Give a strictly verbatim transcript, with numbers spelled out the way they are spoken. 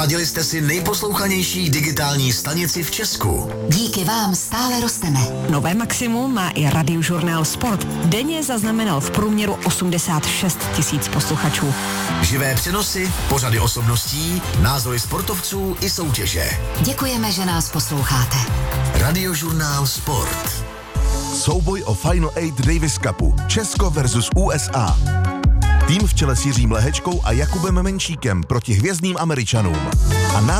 Naladili jste si nejposlouchanější digitální stanici v Česku. Díky vám stále rosteme. Nové maximum má i Radiožurnál Sport. Denně zaznamenal v průměru osmdesát šest tisíc posluchačů. Živé přenosy, pořady osobností, názory sportovců i soutěže. Děkujeme, že nás posloucháte. Radiožurnál Sport. Souboj o Final Eight Davis Cupu. Česko versus U S A. Tým v čele s Jiřím Lehečkou a Jakubem Menšíkem proti hvězdným Američanům. A